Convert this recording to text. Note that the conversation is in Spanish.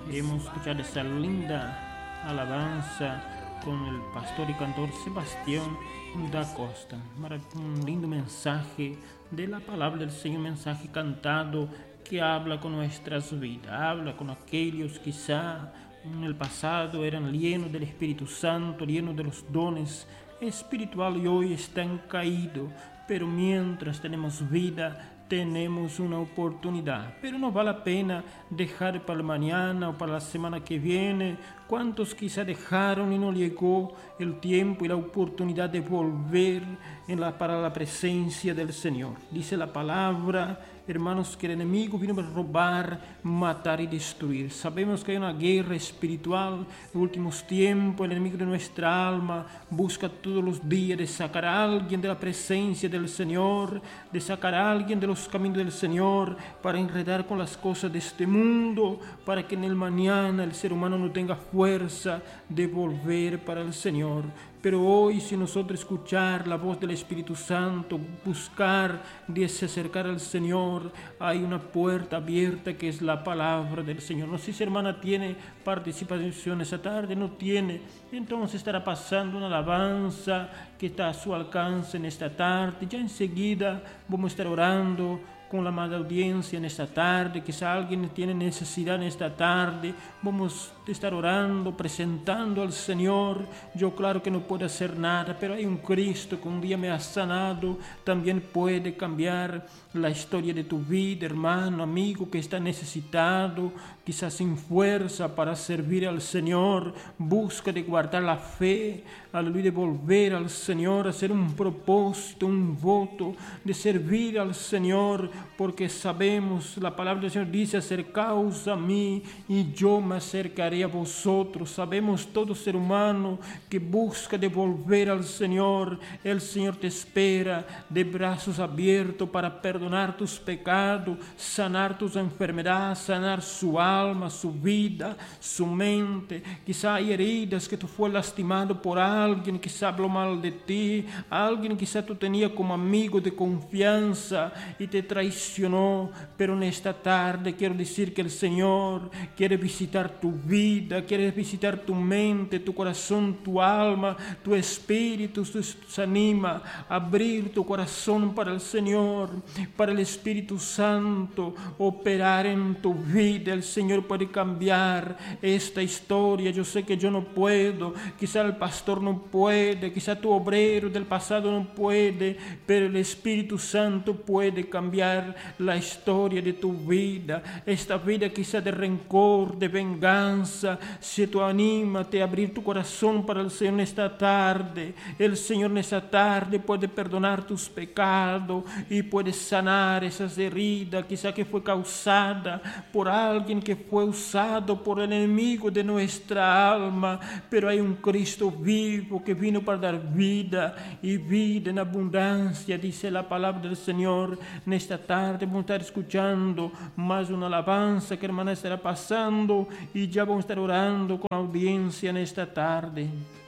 Hemos escuchado esa linda alabanza con el pastor y cantor Sebastián da Costa. Un lindo mensaje de la palabra del Señor, mensaje cantado que habla con nuestras vidas, habla con aquellos quizá en el pasado eran llenos del Espíritu Santo, llenos de los dones espirituales y hoy están caídos, pero mientras tenemos vida, tenemos una oportunidad, pero no vale la pena dejar para mañana o para la semana que viene. ¿Cuántos quizá dejaron y no llegó el tiempo y la oportunidad de volver para la presencia del Señor? Dice la palabra, hermanos, que el enemigo vino a robar, matar y destruir. Sabemos que hay una guerra espiritual en los últimos tiempos. El enemigo de nuestra alma busca todos los días de sacar a alguien de la presencia del Señor, de sacar a alguien de los caminos del Señor, para enredar con las cosas de este mundo, para que en el mañana el ser humano no tenga fuerza de volver para el Señor. Pero hoy, si nosotros escuchar la voz del Espíritu Santo, buscar de se acercar al Señor, hay una puerta abierta que es la palabra del Señor. No sé si hermana tiene participación esa tarde, no tiene, entonces estará pasando una alabanza que está a su alcance en esta tarde. Ya enseguida vamos a estar orando con la amada audiencia en esta tarde. Quizá alguien tiene necesidad en esta tarde. Vamos a estar orando, presentando al Señor. Yo claro que no puedo hacer nada, pero hay un Cristo que un día me ha sanado. También puede cambiar la historia de tu vida, hermano, amigo, que está necesitado, quizás sin fuerza para servir al Señor. Busca de guardar la fe, aleluya, de volver al Señor, hacer un propósito, un voto de servir al Señor, porque sabemos, la palabra del Señor dice: acercaos a mí y yo me acercaré a vosotros. Sabemos todo ser humano que busca de volver al Señor. El Señor te espera de brazos abiertos para perdonar tus pecados, sanar tus enfermedades, sanar su alma, su vida, su mente. Quizá hay heridas que tú fue lastimado por alguien, quizá habló mal de ti, alguien quizá tú tenías como amigo de confianza y te traicionó, pero en esta tarde quiero decir que el Señor quiere visitar tu vida, quiere visitar tu mente, tu corazón, tu alma, tu espíritu. Se anima a abrir tu corazón para el Señor, para el Espíritu Santo operar en tu vida. El Señor puede cambiar esta historia. Yo sé que yo no puedo, quizá el pastor no puede, quizá tu obrero del pasado no puede, pero el Espíritu Santo puede cambiar la historia de tu vida. Esta vida quizá de rencor, de venganza, si tú anímate a abrir tu corazón para el Señor en esta tarde. El Señor en esta tarde puede perdonar tus pecados y puede sanar esas heridas quizá que fue causada por alguien que fue usado por el enemigo de nuestra alma. Pero hay un Cristo vivo que vino para dar vida y vida en abundancia, dice la palabra del Señor. En esta tarde vamos a estar escuchando más una alabanza que hermana estará pasando y ya vamos a estar orando con la audiencia en esta tarde.